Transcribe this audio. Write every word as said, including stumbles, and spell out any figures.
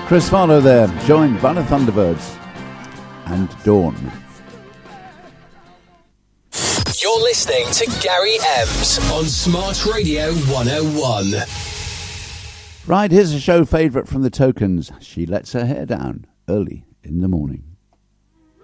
Chris Farlow there, joined by the Thunderbirds and Dawn. You're listening to Gary Ems on Smart Radio one oh one. Right, here's a show favourite from the Tokens. She lets her hair down early in the morning.